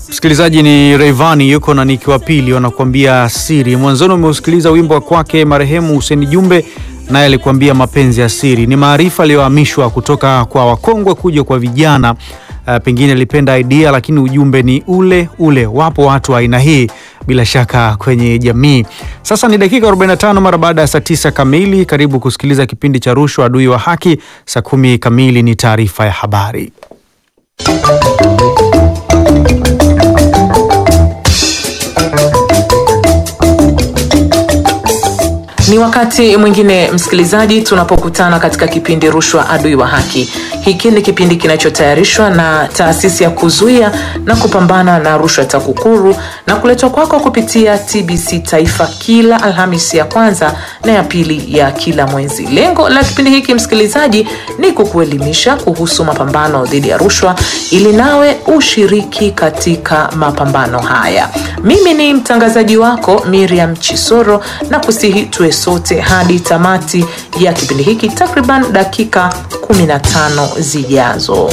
Msikilizaji, ni Rayvanny yuko na Niki wa Pili wanakuambia siri. Mwanzoni umeusikiliza wimbo wa kwake marehemu Hussein Jumbe, naye alikwambia mapenzi ya siri. Ni maarifa aliyohamishwa kutoka kwa wakongwe kuja kwa vijana. Pengine alipenda idea lakini ujumbe ni ule ule. Wapo watu wa aina hii bila shaka kwenye jamii. Sasa ni dakika 45 mara baada ya saa 9 kamili. Karibu kusikiliza kipindi cha Rushwa Adui wa Haki. Saa 10 kamili ni taarifa ya habari. Ni wakati mwingine msikilizaji, tunapokutana katika kipindi Rushwa Adui wa Haki. Hiki ni kipindi kinachotayarishwa na taasisi ya kuzuia na kupambana na rushwa TAKUKURU na kuletwa kwako kupitia TBC Taifa kila Alhamisi ya kwanza na ya pili ya kila mwezi. Lengo la kipindi hiki msikilizaji ni kukuelimisha kuhusu mapambano dhidi ya rushwa ili nawe ushiriki katika mapambano haya. Mimi ni mtangazaji wako Miriam Chisoro na kusihi tuwe sote hadi tamati ya kipindi hiki takriban dakika 15 zijazo.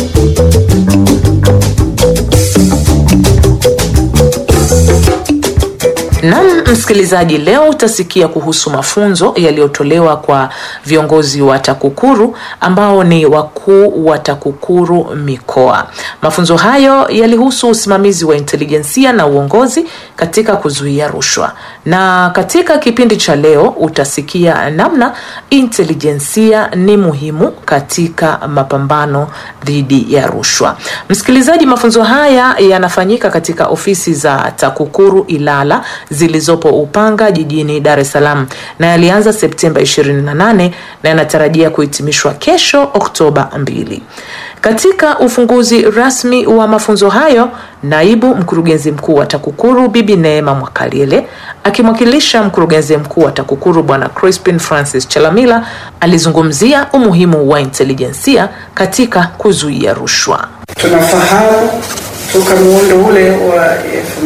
Na msikilizaji, leo utasikia kuhusu mafunzo yaliyotolewa kwa viongozi wa TAKUKURU ambao ni wakuu wa TAKUKURU mikoa. Mafunzo hayo yalihusu usimamizi wa intelijensia na uongozi katika kuzuia rushwa. Na katika kipindi cha leo utasikia namna intelijensia ni muhimu katika mapambano dhidi ya rushwa. Msikilizaji, mafunzo haya yanafanyika katika ofisi za TAKUKURU Ilala zilizopo Upanga jijini Dar es Salaam na yalianza Septemba 28 na yanatarajia kuhitimishwa kesho Oktoba 2. Katika ufunguzi rasmi wa mafunzo hayo, naibu mkurugenzi mkuu wa TAKUKURU Bibi Neema Mwakaliele akimwakilisha mkurugenzi mkuu wa TAKUKURU Bwana Crispin Francis Chalamila alizungumzia umuhimu wa intelijensia katika kuzuia rushwa. Tunafahamu toka muundo ule wa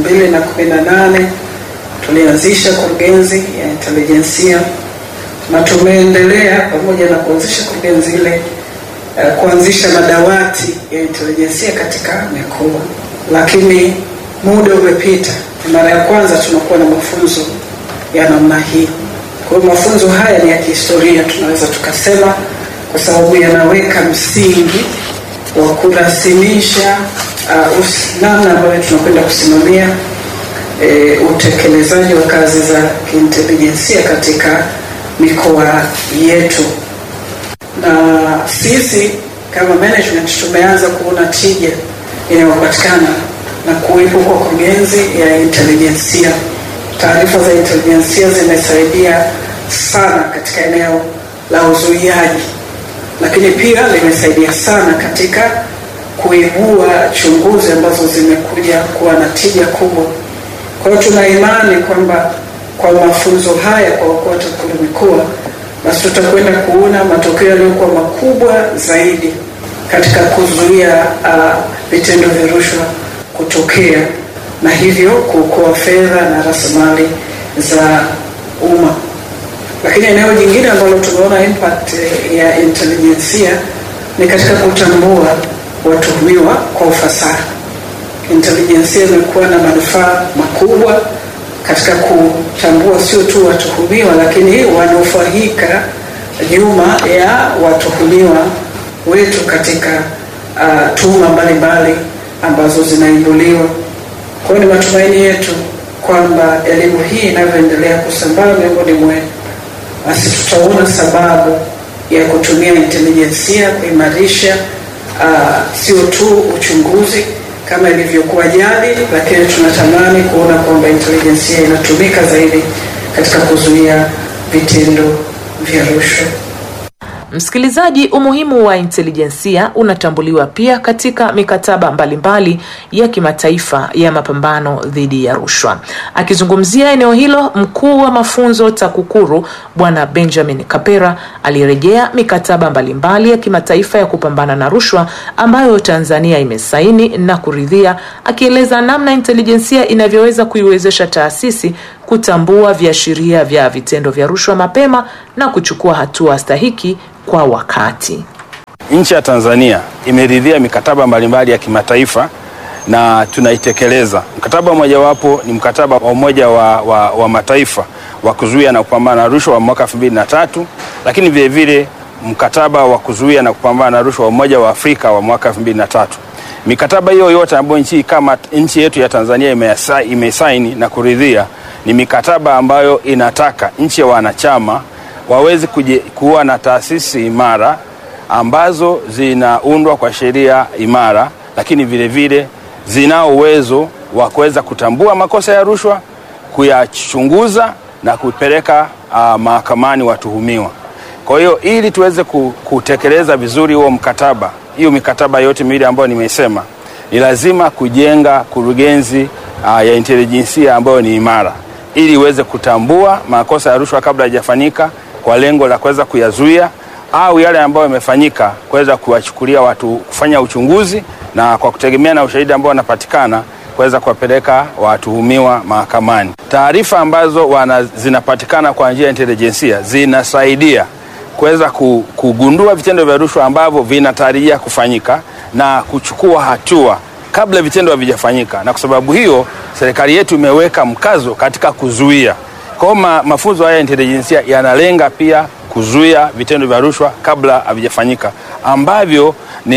2018 tulianzisha kurugenzi ya intelijensia na tumeendelea pamoja na kuanzisha kurugenzi ile kuanzisha madawati ya intelijensia katika mikoa, lakini muda umepita. Mara ya kwanza tunakuwa na mafunzo ya namna hii. Kwa hiyo mafunzo haya ni ya kihistoria tunaweza tukasema, kwa sababu yanaweka msingi wa kurasimisha namna ambayo tunakwenda kusimamia utekelezaji wa kazi za kiintelijensia katika mikoa yetu. Na sisi kama management tumeanza kuona tija inayopatikana na kuwepo kwa kurugenzi ya intelijensia. Taarifa za intelijensia zimesaidia sana katika eneo la uzuiaji, lakini pia limesaidia sana katika kuibua chunguzi ambazo zimekuja kuwa na tija kubwa. Kwa hiyo tuna imani kwamba kwa mafunzo haya kwa wakuu wa TAKUKURU mikoa, basi tutakwenda kuona matokeo yaliyokuwa makubwa zaidi katika kuzuia vitendo vya rushwa kutokea na hivyo kuokoa fedha na rasilimali za umma. Lakini eneo jingine ambalo tumeona impact ya intelijensia ni katika kutambua watuhumiwa kwa ufasaha. Intelijensia imekuwa na manufaa makubwa katika kutambua sio tu watuhumiwa, lakini wanufaika nyuma ya watuhumiwa wetu katika tuhuma mbalimbali ambazo zinaibuliwa. Kwa hiyo ni matumaini yetu kwamba elimu hii inavyoendelea kusambaa miongoni mwetu, basi tutaona sababu ya kutumia intelijensia kuimarisha sio tu uchunguzi kama ilivyokuwa jadi, lakini tunatamani kuona kwamba intelijensia inatumika zaidi katika kuzuia vitendo vya rushwa. Msikilizaji, umuhimu wa intelijensia unatambuliwa pia katika mikataba mbalimbali ya kimataifa ya mapambano dhidi ya rushwa. Akizungumzia eneo hilo, mkuu wa mafunzo TAKUKURU Bwana Benjamin Kapera alirejea mikataba mbalimbali ya kimataifa ya kupambana na rushwa ambayo Tanzania imesaini na kuridhia, akieleza namna intelijensia inavyoweza kuiwezesha taasisi kutambua viashiria vya vitendo vya rushwa mapema na kuchukua hatua stahiki kwa wakati. Nchi ya Tanzania imeridhia mikataba mbalimbali ya kimataifa na tunaitekeleza. Mkataba mojawapo ni mkataba wa Umoja wa Mataifa wa kuzuia na kupambana na rushwa wa mwaka 2003, lakini vile vile mkataba wa kuzuia na kupambana na rushwa wa Umoja wa Afrika wa mwaka 2003. Mikataba hiyo yote ambayo kama nchi yetu ya Tanzania imesaini na kuridhia ni mikataba ambayo inataka nchi ya wanachama waweze kuwa na taasisi imara ambazo zinaundwa kwa sheria imara, lakini vile vile zinao uwezo wa kuweza kutambua makosa ya rushwa, kuyachunguza na kupeleka mahakamani watuhumiwa. Kwa hiyo ili tuweze kutekeleza vizuri huo mkataba, hiyo mikataba yote miwili ambayo nimesema, ni lazima kujenga kurugenzi ya intelijensia ambayo ni imara, ili iweze kutambua makosa ya rushwa kabla hayajafanyika kwa lengo la kuweza kuyazuia, au yale ambayo yamefanyika kuweza kuwachukulia watu, kufanya uchunguzi, na kwa kutegemea na ushahidi ambao wanapatikana kuweza kuwapeleka watuhumiwa mahakamani. Taarifa ambazo zinapatikana kwa njia ya intelijensia zinasaidia kuweza kugundua vitendo vya rushwa ambavyo vinatarajia kufanyika na kuchukua hatua kabla vitendo havijafanyika. Na kwa sababu hiyo serikali yetu imeweka mkazo katika kuzuia. Kwa mafunzo haya ya intelijensia yanalenga pia kuzuia vitendo vya rushwa kabla havijafanyika, ambavyo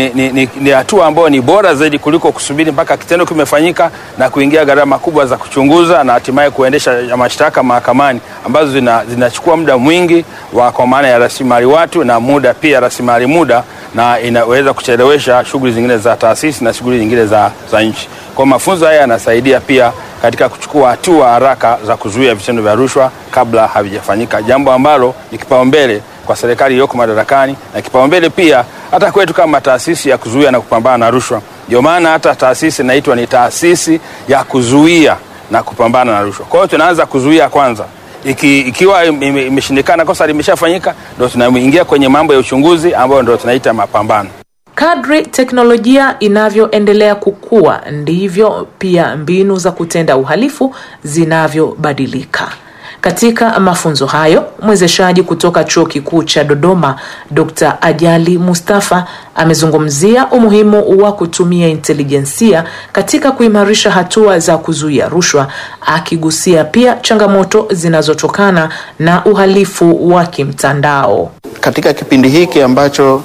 ni hatua ambayo ni bora zaidi kuliko kusubiri mpaka kitendo kimefanyika na kuingia gharama kubwa za kuchunguza na hatimaye kuendesha mashtaka mahakamani, ambazo zinachukua muda mwingi kwa maana ya rasilimali watu na muda pia, rasilimali muda, na inaweza kuchelewesha shughuli zingine za taasisi na shughuli zingine za nchi. Kwa mafunzo haya yanasaidia pia katika kuchukua hatua haraka za kuzuia vitendo vya rushwa kabla havijafanyika, jambo ambalo ni kipaumbele kwa serikali iliyoko madarakani na kipaumbele pia hata kwetu kama taasisi ya kuzuia na kupambana na rushwa. Ndio maana hata taasisi inaitwa ni taasisi ya kuzuia na kupambana na rushwa. Kwa hiyo tunaanza kuzuia kwanza. Ikiwa imeshindikana, kosa limeshafanyika, ndio tunaingia kwenye mambo ya uchunguzi ambayo ndio tunaita mapambano. Kadri teknolojia inavyoendelea kukua, ndivyo pia mbinu za kutenda uhalifu zinavyobadilika. Katika mafunzo hayo, mwezeshaji kutoka Chuo Kikuu cha Dodoma, Dr. Ajali Mustafa, amezungumzia umuhimu wa kutumia intelijensia katika kuimarisha hatua za kuzuia rushwa, akigusia pia changamoto zinazotokana na uhalifu wa kimtandao. Katika kipindi hiki ambacho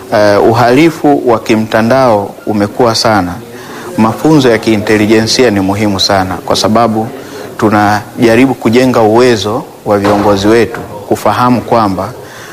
uhalifu wa kimtandao umekuwa sana, mafunzo ya kiintelijensia ni muhimu sana, kwa sababu tunajaribu kujenga uwezo wa viongozi wetu kufahamu kwamba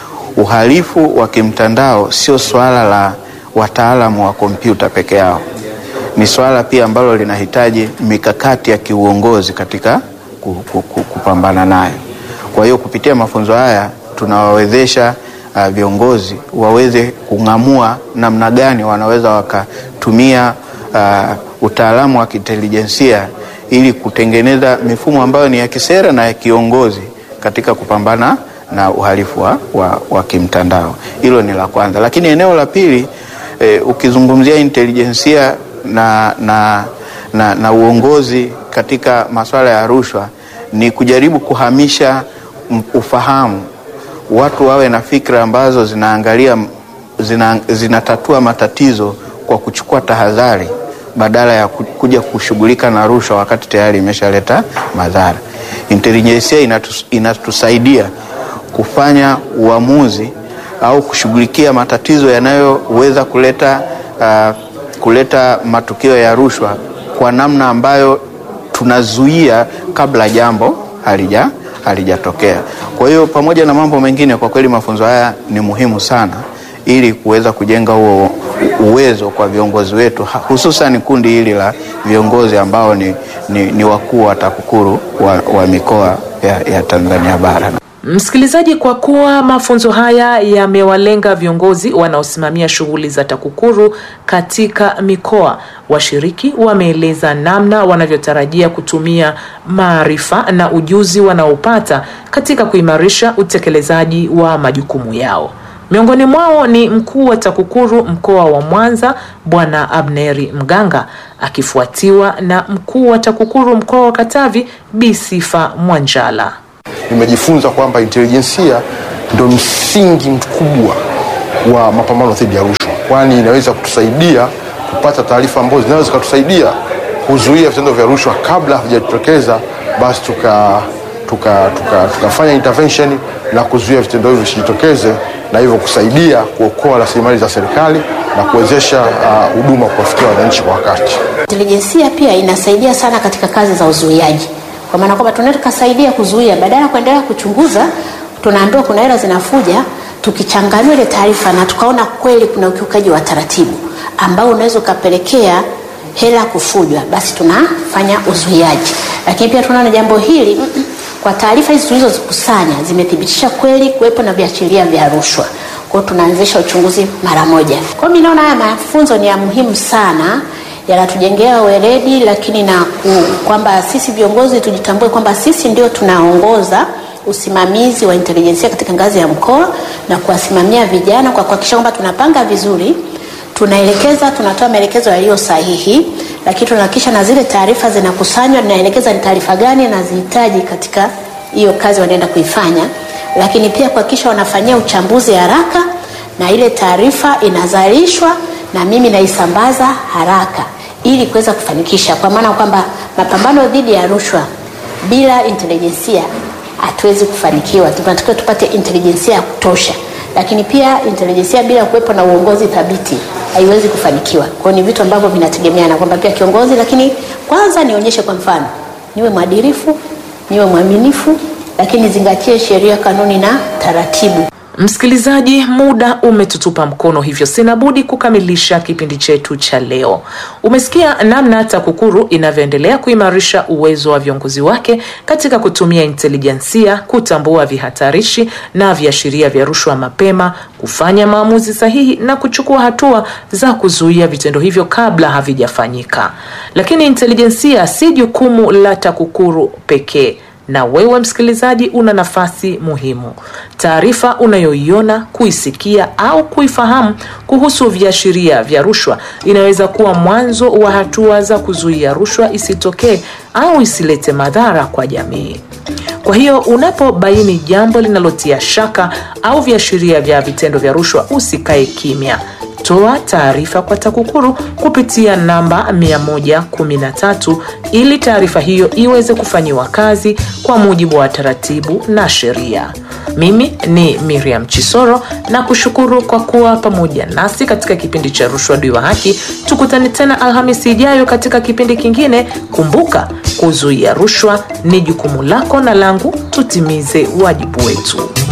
uhalifu wa kimtandao sio swala la wataalamu wa kompyuta peke yao. Ni swala pia ambalo linahitaji mikakati ya kiuongozi katika kupambana nayo. Kwa hiyo kupitia mafunzo haya tunawawezesha viongozi waweze kung'amua namna gani wanaweza wakatumia utaalamu wa kiintelijensia ili kutengeneza mifumo ambayo ni ya kisera na ya kiongozi katika kupambana na uhalifu wa kimtandao. Hilo ni la kwanza. Lakini eneo la pili, ukizungumzia intelijensia na uongozi katika masuala ya rushwa, ni kujaribu kuhamisha ufahamu, watu wawe na fikra ambazo zinatatua matatizo kwa kuchukua tahadhari badala ya kuja kushughulika na rushwa wakati tayari imeshaleta madhara. Intelijensia inatusaidia kufanya uamuzi au kushughulikia matatizo yanayoweza kuleta matukio ya rushwa kwa namna ambayo tunazuia kabla jambo halijatokea. Kwa hiyo pamoja na mambo mengine, kwa kweli mafunzo haya ni muhimu sana ili kuweza kujenga huo uwezo kwa viongozi wetu, hususan kundi hili la viongozi ambao ni wakuu wa TAKUKURU wa mikoa ya Tanzania bara. Msikilizaji, kwa kuwa mafunzo haya yamewalenga viongozi wanaosimamia shughuli za TAKUKURU katika mikoa, washiriki wameeleza namna wanavyotarajia kutumia maarifa na ujuzi wanaopata katika kuimarisha utekelezaji wa majukumu yao. Miongoni mwao ni mkuu wa TAKUKURU mkoa wa Mwanza, Bwana Abneri Mganga, akifuatiwa na mkuu wa TAKUKURU mkoa wa Katavi, Bi Sifa Mwanjala. Nimejifunza kwamba intelijensia ndio msingi mkubwa wa mapambano dhidi ya rushwa, kwani inaweza kutusaidia kupata taarifa ambazo zinaweza kutusaidia kuzuia vitendo vya rushwa kabla havijatokeza, basi tukafanya intervention na kuzuia vitendo hivyo visijitokeze, na hivyo kusaidia kuokoa rasilimali za serikali na kuwezesha huduma kuwafikia wananchi kwa wakati. Intelijensia pia inasaidia sana katika kazi za uzuiaji, kwa maana kwamba tunaweza kusaidia kuzuia, badala ya kuendelea kuchunguza tunaambiwa kuna hela zinafuja. Tukichanganua ile taarifa na tukaona kweli kuna ukiukaji wa taratibu ambao unaweza kupelekea hela kufujwa, basi tunafanya uzuiaji. Lakini pia tunaona jambo hili kwa taarifa hizi tulizozikusanya zimethibitisha kweli kuwepo na viashiria vya rushwa. Kwa hiyo tunaanzisha uchunguzi mara moja. Kwa hiyo mimi naona haya mafunzo ni ya muhimu sana, yanatujengea weledi, lakini na kwamba sisi viongozi tujitambue kwamba sisi ndio tunaongoza usimamizi wa intelijensia katika ngazi ya mkoa na kuwasimamia vijana kwa kuhakikisha kwamba tunapanga vizuri, tunaelekeza, tunatoa maelekezo yaliyo sahihi, lakini tunahakikisha na zile taarifa zinakusanywa, tunaelekeza ni taarifa gani na zihitaji katika hiyo kazi wanaenda kuifanya, lakini pia kuhakikisha wanafanyia uchambuzi haraka na ile taarifa inazalishwa na mimi naisambaza haraka ili kuweza kufanikisha, kwa maana kwamba mapambano dhidi ya rushwa bila intelijensia hatuwezi kufanikiwa. Tunatakiwa tupate intelijensia ya kutosha, lakini pia intelijensia bila kuwepo na uongozi thabiti haiwezi kufanikiwa. Kwa hiyo ni vitu ambavyo vinategemeana, kwamba pia kiongozi, lakini kwanza nionyeshe kwa mfano, niwe mwadilifu, niwe mwaminifu, lakini zingatie sheria, kanuni na taratibu. Msikilizaji, muda umetutupa mkono, hivyo sina budi kukamilisha kipindi chetu cha leo. Umesikia namna TAKUKURU inavyoendelea kuimarisha uwezo wa viongozi wake katika kutumia intelijensia kutambua vihatarishi na viashiria vya rushwa mapema, kufanya maamuzi sahihi na kuchukua hatua za kuzuia vitendo hivyo kabla havijafanyika. Lakini intelijensia si jukumu la TAKUKURU pekee. Na wewe msikilizaji una nafasi muhimu. Taarifa unayoiona, kuisikia au kuifahamu kuhusu viashiria vya rushwa inaweza kuwa mwanzo wa hatua za kuzuia rushwa isitokee au isilete madhara kwa jamii. Kwa hiyo unapobaini jambo linalotia shaka au viashiria vya vitendo vya rushwa, usikae kimya. Toa taarifa kwa TAKUKURU kupitia namba 113 ili taarifa hiyo iweze kufanyiwa kazi kwa mujibu wa taratibu na sheria. Mimi ni Miriam Chisoro na kushukuru kwa kuwa pamoja nasi katika kipindi cha Rushwa Adui wa Haki. Tukutane tena Alhamisi ijayo katika kipindi kingine. Kumbuka, kuzuia rushwa ni jukumu lako na langu, tutimize wajibu wetu.